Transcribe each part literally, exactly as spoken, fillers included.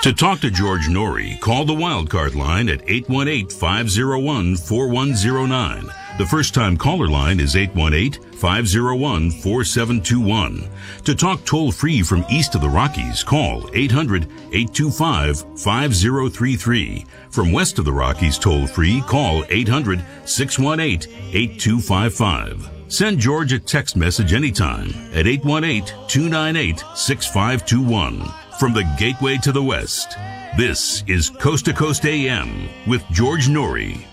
To talk to George Norrie, call the Wildcard line at eight one eight, five oh one, four one oh nine. The first-time caller line is eight one eight, five oh one, four seven two one. To talk toll-free from east of the Rockies, call eight hundred, eight two five, five oh three three. From west of the Rockies toll-free, call eight hundred, six one eight, eight two five five. Send George a text message anytime at eight one eight, two nine eight, six five two one. From the Gateway to the West, this is Coast to Coast A M with George Norrie.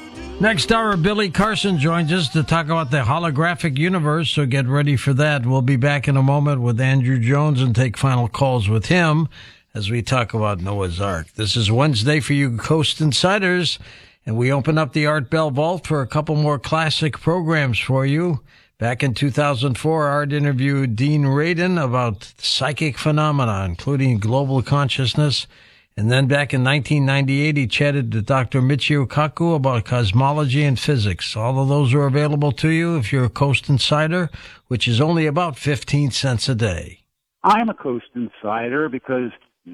Next hour, Billy Carson joins us to talk about the holographic universe, so get ready for that. We'll be back in a moment with Andrew Jones and take final calls with him as we talk about Noah's Ark. This is Wednesday for you Coast Insiders, and we open up the Art Bell Vault for a couple more classic programs for you. Back in two thousand four, Art interviewed Dean Radin about psychic phenomena, including global consciousness. And then back in nineteen ninety-eight, he chatted to Doctor Michio Kaku about cosmology and physics. All of those are available to you if you're a Coast Insider, which is only about fifteen cents a day. I'm a Coast Insider because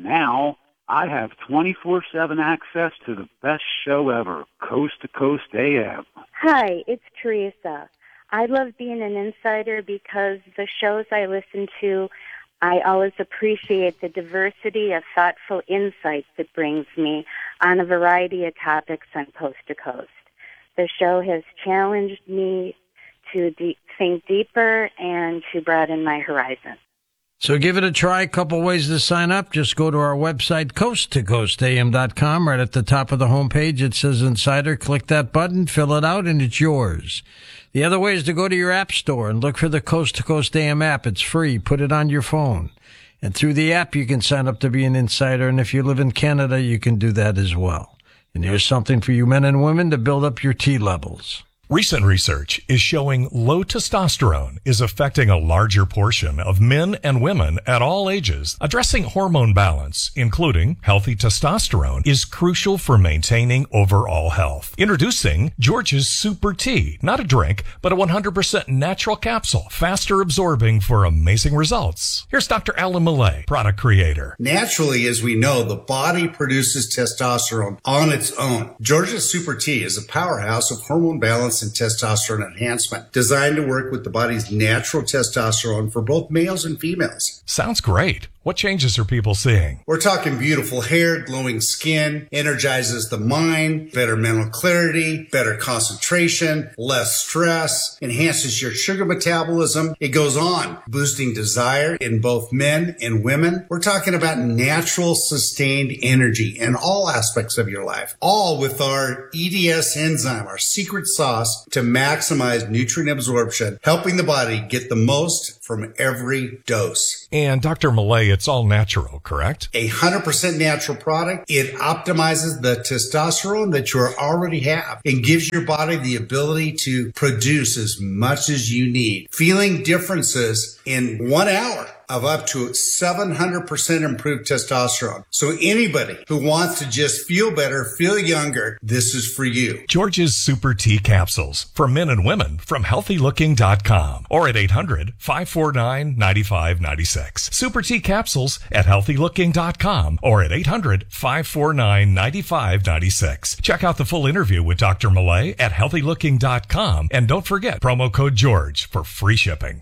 now I have twenty-four seven access to the best show ever, Coast to Coast A M. Hi, it's Teresa. I love being an insider because the shows I listen to, I always appreciate the diversity of thoughtful insights it brings me on a variety of topics on Coast to Coast. The show has challenged me to de- think deeper and to broaden my horizon. So give it a try. A couple ways to sign up. Just go to our website, coast to coast a m dot com. Right at the top of the homepage, it says Insider. Click that button, fill it out, and it's yours. The other way is to go to your app store and look for the Coast to Coast A M app. It's free. Put it on your phone. And through the app, you can sign up to be an insider. And if you live in Canada, you can do that as well. And here's something for you men and women to build up your T levels. Recent research is showing low testosterone is affecting a larger portion of men and women at all ages. Addressing hormone balance, including healthy testosterone, is crucial for maintaining overall health. Introducing George's Super Tea, not a drink, but a one hundred percent natural capsule, faster absorbing for amazing results. Here's Doctor Alan Millay, product creator. Naturally, as we know, the body produces testosterone on its own. George's Super Tea is a powerhouse of hormone balance and testosterone enhancement, designed to work with the body's natural testosterone for both males and females. Sounds great. What changes are people seeing? We're talking beautiful hair, glowing skin, energizes the mind, better mental clarity, better concentration, less stress, enhances your sugar metabolism. It goes on, boosting desire in both men and women. We're talking about natural, sustained energy in all aspects of your life, all with our E D S enzyme, our secret sauce to maximize nutrient absorption, helping the body get the most from every dose. And Doctor Millay, it's all natural, correct? A one hundred percent natural product. It optimizes the testosterone that you already have and gives your body the ability to produce as much as you need. Feeling differences in one hour of up to seven hundred percent improved testosterone. So anybody who wants to just feel better, feel younger, this is for you. George's Super Tea Capsules for men and women from healthy looking dot com or at eight hundred, five four nine, nine five nine six. Super Tea Capsules at healthy looking dot com or at eight hundred, five four nine, nine five nine six. Check out the full interview with Doctor Millay at healthy looking dot com and don't forget promo code George for free shipping.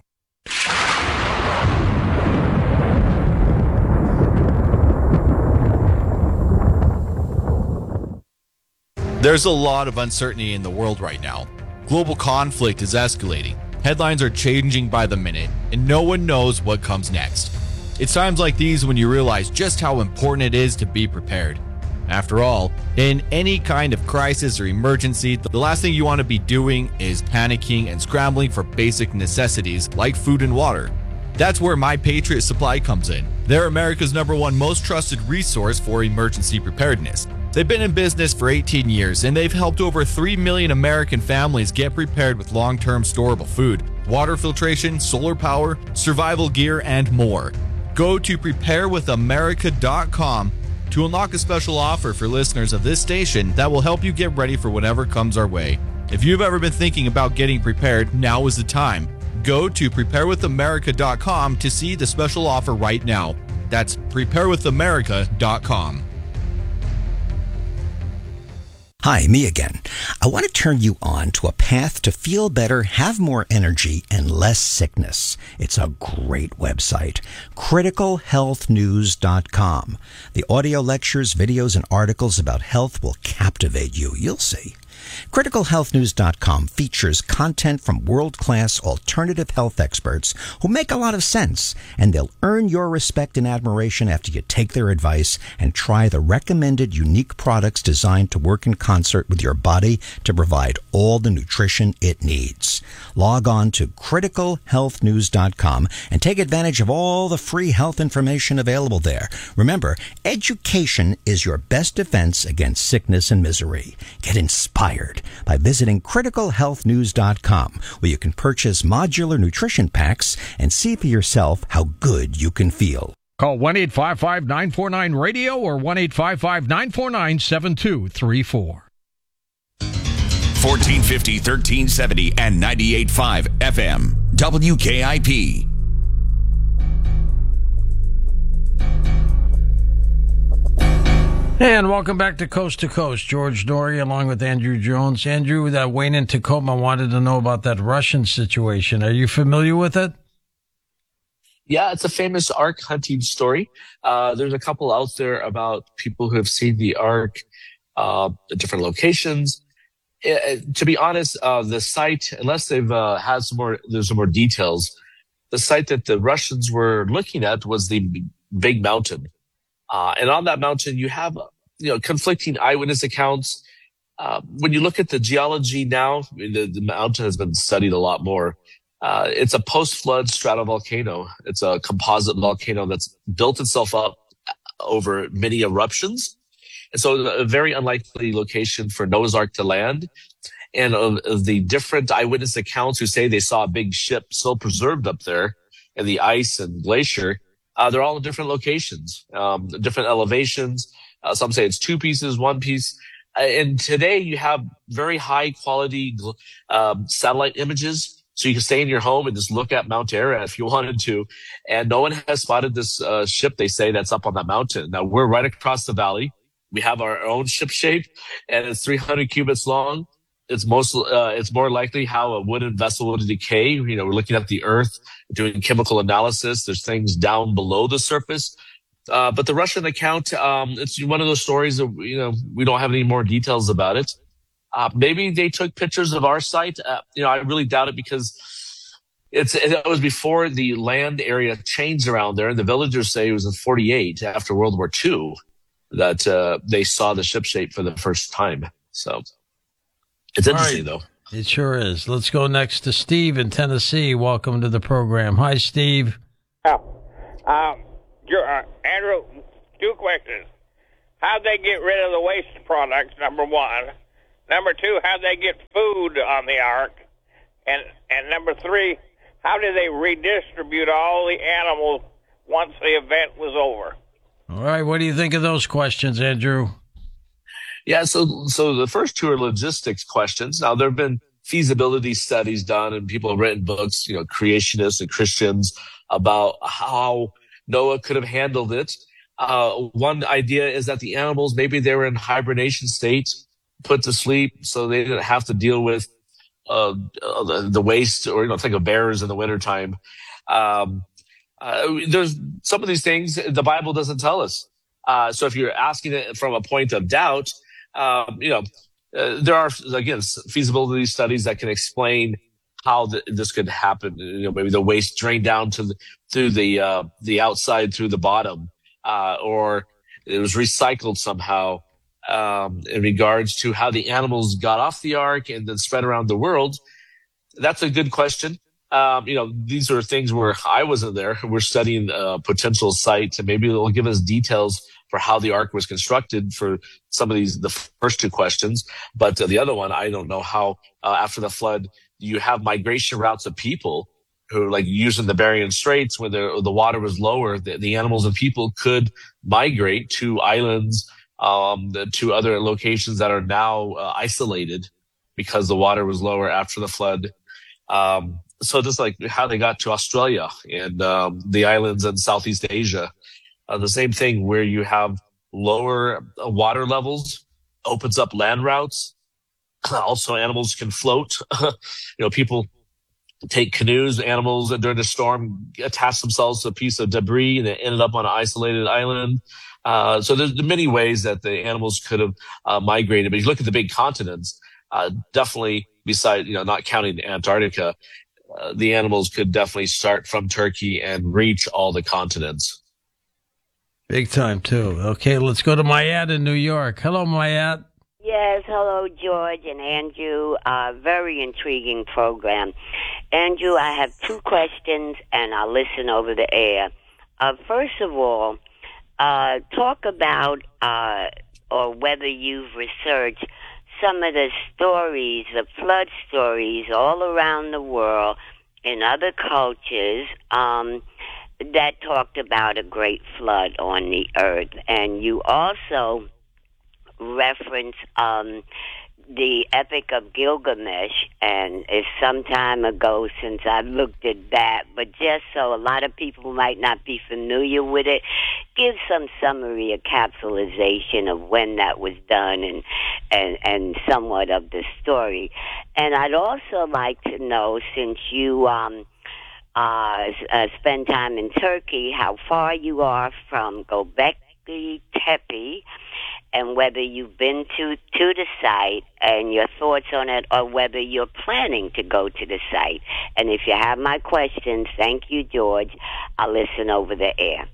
There's a lot of uncertainty in the world right now. Global conflict is escalating. Headlines are changing by the minute, and no one knows what comes next. It's times like these when you realize just how important it is to be prepared. After all, in any kind of crisis or emergency, the last thing you want to be doing is panicking and scrambling for basic necessities like food and water. That's where My Patriot Supply comes in. They're America's number one most trusted resource for emergency preparedness. They've been in business for eighteen years, and they've helped over three million American families get prepared with long-term storable food, water filtration, solar power, survival gear, and more. Go to prepare with america dot com to unlock a special offer for listeners of this station that will help you get ready for whatever comes our way. If you've ever been thinking about getting prepared, now is the time. Go to prepare with america dot com to see the special offer right now. That's prepare with america dot com. Hi, me again. I want to turn you on to a path to feel better, have more energy, and less sickness. It's a great website, critical health news dot com. The audio lectures, videos, and articles about health will captivate you. You'll see. critical health news dot com features content from world-class alternative health experts who make a lot of sense, and they'll earn your respect and admiration after you take their advice and try the recommended unique products designed to work in concert with your body to provide all the nutrition it needs. Log on to critical health news dot com and take advantage of all the free health information available there. Remember, education is your best defense against sickness and misery. Get inspired by visiting critical health news dot com, where you can purchase modular nutrition packs and see for yourself how good you can feel. Call one eight five five, nine four nine, radio or one eight five five, nine four nine, seven two three four. fourteen fifty, thirteen seventy, and ninety-eight point five F M. W K I P. And welcome back to Coast to Coast. George Noory along with Andrew Jones. Andrew, that Wayne in Tacoma wanted to know about that Russian situation. Are you familiar with it? Yeah, it's a famous Ark hunting story. Uh, there's a couple out there about people who have seen the Ark uh, at different locations. It, to be honest, uh, the site, unless they've uh, had some more, there's some more details. The site that the Russians were looking at was the Big Mountain. Uh, and on that mountain, you have, you know, conflicting eyewitness accounts. Uh, when you look at the geology now, I mean, the, the mountain has been studied a lot more. Uh, it's a post-flood stratovolcano. It's a composite volcano that's built itself up over many eruptions. And so a very unlikely location for Noah's Ark to land. And of, of the different eyewitness accounts who say they saw a big ship still preserved up there in the ice and glacier, Uh, they're all in different locations, um, different elevations. Uh, some say it's two pieces, one piece. Uh, and today you have very high quality um, satellite images. So you can stay in your home and just look at Mount Ararat if you wanted to. And no one has spotted this uh, ship, they say, that's up on that mountain. Now, we're right across the valley. We have our own ship shape, and it's three hundred cubits long. It's most, uh, it's more likely how a wooden vessel would decay. You know, we're looking at the earth, doing chemical analysis. There's things down below the surface. Uh, but the Russian account, um, it's one of those stories that, you know, we don't have any more details about it. Uh, maybe they took pictures of our site. Uh, you know, I really doubt it because it's, it was before the land area changed around there. And the villagers say it was in forty-eight after World War Two that, uh, they saw the ship shape for the first time. So. It's interesting, right, though. It sure is. Let's go next to Steve in Tennessee. Welcome to the program. Hi, Steve. Oh, um, uh, Andrew, two questions. How'd they get rid of the waste products, number one? Number two, how'd they get food on the Ark? And and number three, how did they redistribute all the animals once the event was over? All right, what do you think of those questions, Andrew? Yeah, so so the first two are logistics questions. Now, there have been feasibility studies done, and people have written books, you know, creationists and Christians, about how Noah could have handled it. Uh, one idea is that the animals, maybe they were in hibernation state, put to sleep, so they didn't have to deal with uh, the, the waste, or, you know, think of bears in the wintertime. Um, uh, there's some of these things the Bible doesn't tell us. Uh, so if you're asking it from a point of doubt, Um, you know, uh, there are, again, feasibility studies that can explain how the, this could happen. You know, maybe the waste drained down to the, through the, uh, the outside through the bottom, uh, or it was recycled somehow, um, in regards to how the animals got off the Ark and then spread around the world. That's a good question. Um, you know, these are things where I wasn't there. We're studying a potential site, and maybe it'll give us details for how the Ark was constructed for some of these, the first two questions. But uh, the other one, I don't know how, uh, after the flood, you have migration routes of people who are like using the Bering Straits when the, the water was lower. The, the animals and people could migrate to islands, um, to other locations that are now uh, isolated because the water was lower after the flood. Um, so just like how they got to Australia and, um, the islands in Southeast Asia. Uh, the same thing where you have lower uh, water levels, opens up land routes. Also, animals can float. you know, people take canoes, animals that during the storm attach themselves to a piece of debris and they ended up on an isolated island. Uh, so there's many ways that the animals could have uh, migrated. But if you look at the big continents, uh, definitely beside, you know, not counting Antarctica, uh, the animals could definitely start from Turkey and reach all the continents. Big time, too. Okay, let's go to Mayat in New York. Hello, Mayat. Yes, hello, George and Andrew. Uh, very intriguing program. Andrew, I have two questions, and I'll listen over the air. Uh, first of all, uh, talk about, uh, or whether you've researched some of the stories, the flood stories all around the world in other cultures, um, that talked about a great flood on the earth. And you also reference um, the Epic of Gilgamesh, and it's some time ago since I looked at that, but just so a lot of people might not be familiar with it, give some summary, a capsulization of when that was done and, and, and somewhat of the story. And I'd also like to know, since you um, uh, uh, spend time in Turkey, how far you are from Göbekli Tepe, and whether you've been to, to the site and your thoughts on it, or whether you're planning to go to the site. And if you have my questions, thank you, George. I'll listen over the air.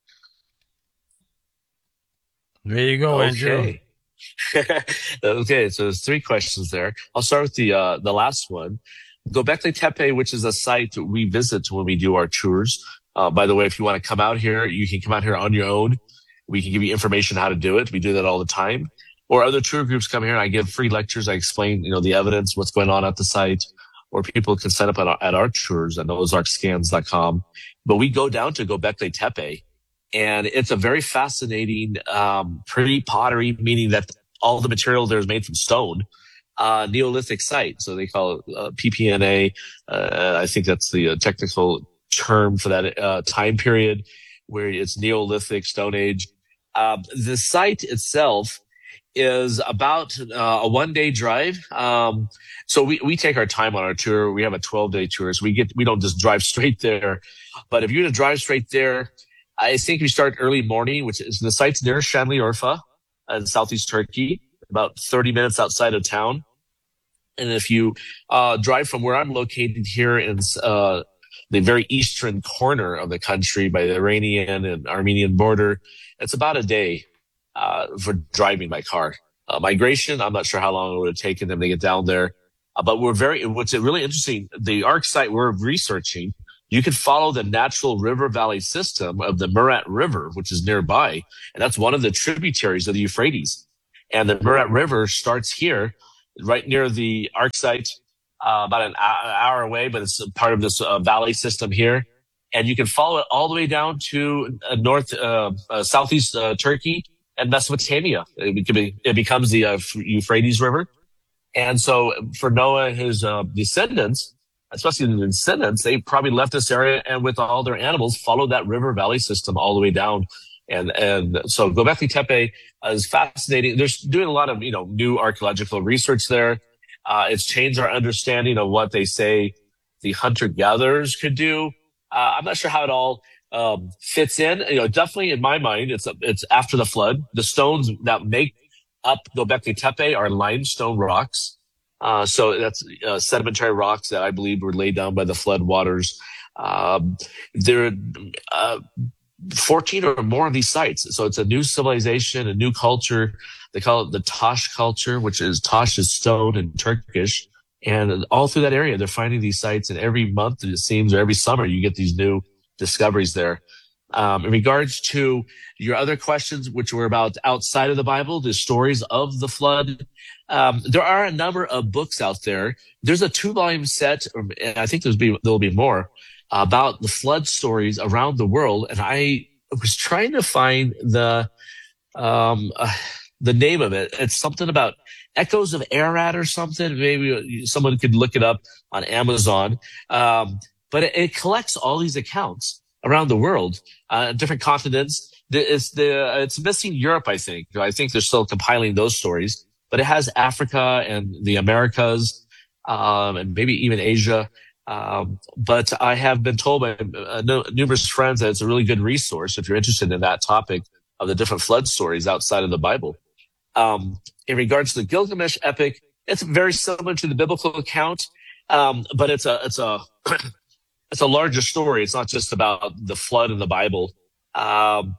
There you go, Andrew. Okay. Okay, so there's three questions there. I'll start with the uh, the last one. Göbekli Tepe, which is a site we visit when we do our tours. Uh, by the way, if you want to come out here, you can come out here on your own. We can give you information how to do it. We do that all the time. Or other tour groups come here and I give free lectures. I explain, you know, the evidence, what's going on at the site. Or people can sign up at our, at our tours at ozark scans dot com. But we go down to Göbekli Tepe, and it's a very fascinating, um, pre-pottery, meaning that all the material there is made from stone, uh, Neolithic site. So they call it uh, P P N A. Uh, I think that's the uh, technical term for that uh, time period where it's Neolithic, Stone Age. Um, the site itself is about uh, a one-day drive. Um, so we, we take our time on our tour. We have a twelve-day tour, so we get we don't just drive straight there. But if you're going to drive straight there, I think we start early morning, which is the site's near Şanlıurfa in southeast Turkey, about thirty minutes outside of town. And if you uh, drive from where I'm located here in uh, the very eastern corner of the country by the Iranian and Armenian border, it's about a day uh, for driving by car. Uh, migration, I'm not sure how long it would have taken them to get down there. Uh, but we're very, what's really interesting, the ARC site we're researching, you can follow the natural river valley system of the Murat River, which is nearby. And that's one of the tributaries of the Euphrates. And the Murat River starts here, right near the ARC site, uh, about an hour away, but it's part of this uh, valley system here. And you can follow it all the way down to uh, north, uh, uh, southeast uh, Turkey and Mesopotamia. It, be, it becomes the uh, Euphrates River. And so for Noah and his uh, descendants, especially the descendants, they probably left this area and with all their animals followed that river valley system all the way down. And, and so Göbekli Tepe is fascinating. They're doing a lot of, you know, new archaeological research there. Uh, it's changed our understanding of what they say the hunter-gatherers could do. Uh, I'm not sure how it all, um, fits in. You know, definitely in my mind, it's, it's after the flood. The stones that make up Göbekli Tepe are limestone rocks. Uh, so that's, uh, sedimentary rocks that I believe were laid down by the flood waters. Um, there, uh, fourteen or more of these sites. So it's a new civilization, a new culture. They call it the Taş culture, which is Taş is stone in Turkish. And all through that area, they're finding these sites. And every month, it seems, or every summer, you get these new discoveries there. Um, in regards to your other questions, which were about outside of the Bible, the stories of the flood, um, there are a number of books out there. There's a two-volume set, and I think there's be, there'll be more, about the flood stories around the world. And I was trying to find the um, uh, the name of it. It's something about Echoes of Ararat or something. Maybe someone could look it up on Amazon. Um, but it, it collects all these accounts around the world, uh, different continents. the, it's the it's missing Europe. I think. I think they're still compiling those stories, but it has Africa and the Americas, um, and maybe even Asia. Um, but I have been told by uh, no, numerous friends that it's a really good resource if you're interested in that topic of the different flood stories outside of the Bible. Um, in regards to the Gilgamesh epic, it's very similar to the biblical account, um, but it's a it's a it's a larger story. It's not just about the flood in the Bible. Um,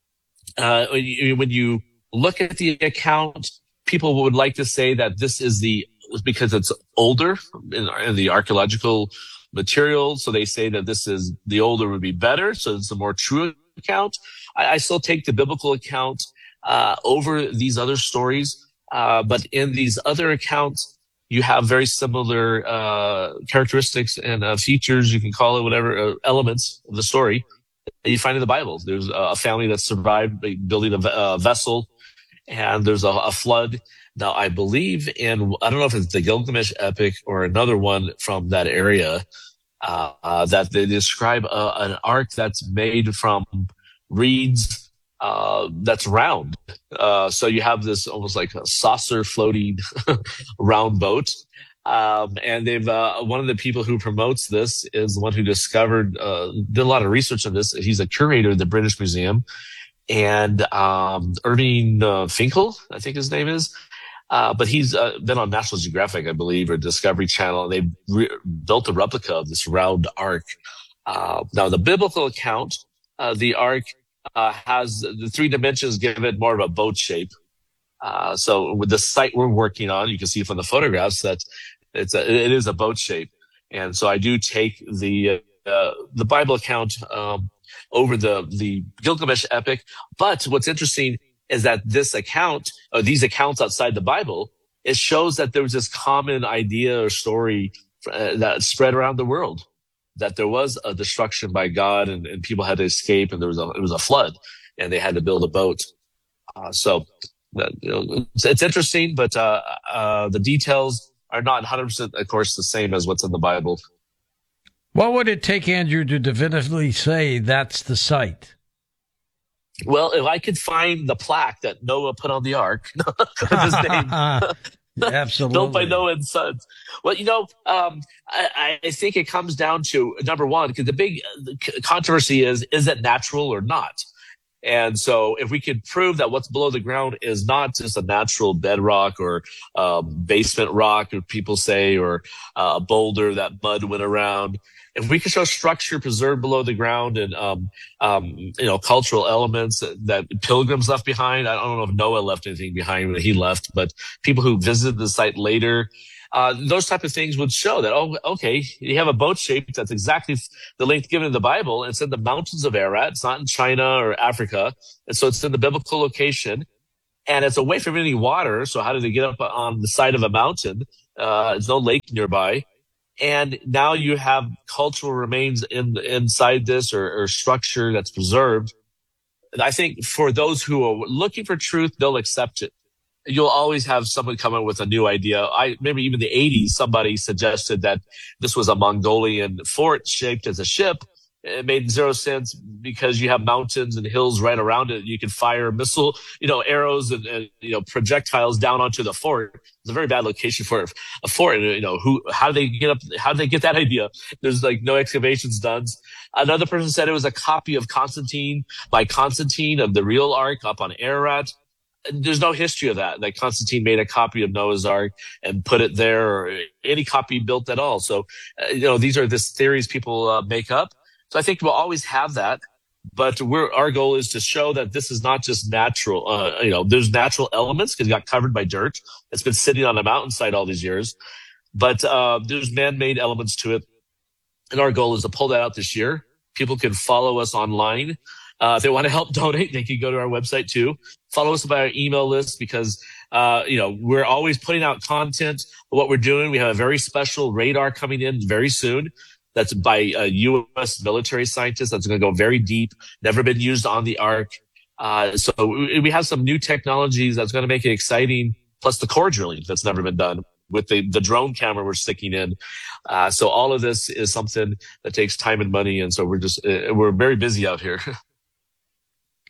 uh, when you, when you look at the account, people would like to say that this is the because it's older in, in the archaeological material. So they say that this is the older would be better. So it's a more true account. I, I still take the biblical account uh, over these other stories. Uh, but in these other accounts, you have very similar uh, characteristics and uh, features, you can call it whatever, uh, elements of the story that you find in the Bible. There's a family that survived building a, a vessel, and there's a, a flood. Now, I believe in, I don't know if it's the Gilgamesh epic or another one from that area, uh, uh that they describe a, an ark that's made from reeds, uh, that's round. Uh, so you have this almost like a saucer floating round boat. Um, and they've, uh, one of the people who promotes this is the one who discovered, uh, did a lot of research on this. He's a curator at the British Museum, and, um, Irving uh, Finkel, I think his name is. Uh, but he's uh, been on National Geographic, I believe, or Discovery Channel, and they've re- built a replica of this round ark. Uh, now, the biblical account, uh, the ark uh, has the three dimensions give it more of a boat shape. Uh, so with the site we're working on, you can see from the photographs that it's a, it is a boat shape. And so I do take the uh, the Bible account um, over the, the Gilgamesh epic. But what's interesting is that this account, or these accounts outside the Bible, it shows that there was this common idea or story uh, that spread around the world, that there was a destruction by God, and, and people had to escape, and there was a, it was a flood, and they had to build a boat. Uh, so, uh, you know, it's, it's interesting, but uh, uh, the details are not one hundred percent, of course, the same as what's in the Bible. What would it take, Andrew, to definitively say that's the site? Well, if I could find the plaque that Noah put on the ark, his name, absolutely, built by Noah and Sons. Well, you know, um, I, I think it comes down to number one, because the big controversy is: is it natural or not? And so, if we could prove that what's below the ground is not just a natural bedrock or um, basement rock, or people say, or uh, a boulder that mud went around. If we could show structure preserved below the ground and, um, um, you know, cultural elements that, that pilgrims left behind. I don't know if Noah left anything behind when he left, but people who visited the site later, uh, those type of things would show that, oh, okay, you have a boat shape that's exactly the length given in the Bible. And it's in the mountains of Ararat. It's not in China or Africa. And so it's in the biblical location, and it's away from any water. So how did they get up on the side of a mountain? Uh, there's no lake nearby. And now you have cultural remains in inside this, or, or structure that's preserved. And I think for those who are looking for truth, they'll accept it. You'll always have someone come up with a new idea. I maybe even the eighties, somebody suggested that this was a Mongolian fort shaped as a ship. It made zero sense because you have mountains and hills right around it. You can fire missile, you know, arrows and, and you know, projectiles down onto the fort. It's a very bad location for a fort. You know, who, how do they get up? How did they get that idea? There's like no excavations done. Another person said it was a copy of Constantine by Constantine of the real Ark up on Ararat. There's no history of that. Like Constantine made a copy of Noah's Ark and put it there, or any copy built at all. So, uh, you know, these are the theories people uh, make up. So I think we'll always have that, but we're, our goal is to show that this is not just natural. Uh, you know, there's natural elements because it got covered by dirt. It's been sitting on a mountainside all these years, but uh, there's man-made elements to it. And our goal is to pull that out this year. People can follow us online. Uh, if they want to help donate, they can go to our website too. Follow us by our email list because, uh, you know, we're always putting out content of what we're doing. We have a very special radar coming in very soon. That's by a U S military scientist. That's going to go very deep, never been used on the Ark. Uh, so we have some new technologies that's going to make it exciting, plus the core drilling that's never been done with the, the drone camera we're sticking in. Uh, so all of this is something that takes time and money. And so we're just, uh, we're very busy out here.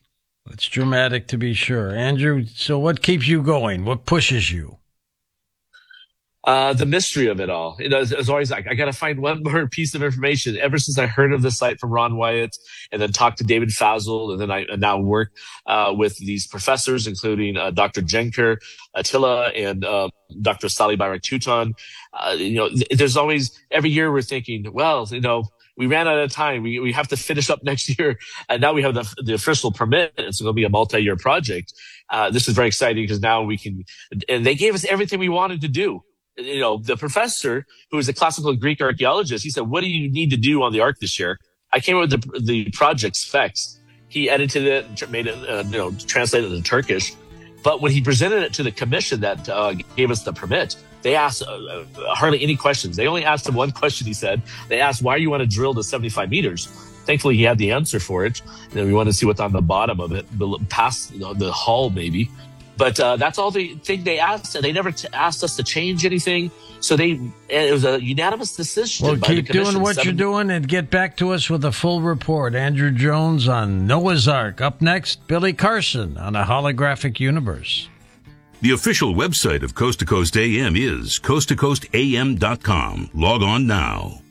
It's dramatic to be sure. Andrew, so what keeps you going? What pushes you? Uh, the mystery of it all. You know, it's, it's always like, I got to find one more piece of information. Ever since I heard of the site from Ron Wyatt and then talked to David Fazel, and then I and now work uh, with these professors, including uh, Doctor Jenker, Attila, and uh, Doctor Sally Bayrak-Tuton. Uh, you know, th- there's always, every year we're thinking, well, you know, we ran out of time. We we have to finish up next year. And now we have the, the official permit. It's going to be a multi-year project. Uh, this is very exciting because now we can, and they gave us everything we wanted to do. You know, the professor, who is a classical Greek archaeologist, he said, what do you need to do on the Ark this year? I came up with the, the project specs. He edited it, made it, uh, you know, translated it into Turkish. But when he presented it to the commission that uh, gave us the permit, they asked uh, uh, hardly any questions. They only asked him one question, he said. They asked, why do you want to drill to seventy-five meters? Thankfully, he had the answer for it. And then we wanted to see what's on the bottom of it, past you know, the hull maybe. But uh, that's all the thing they asked, and they never t- asked us to change anything. So they, it was a unanimous decision. Well, by keep the commission. doing what Seven- you're doing and get back to us with a full report. Andrew Jones on Noah's Ark. Up next, Billy Carson on A Holographic Universe. The official website of Coast to Coast A M is coast to coast a m dot com. Log on now.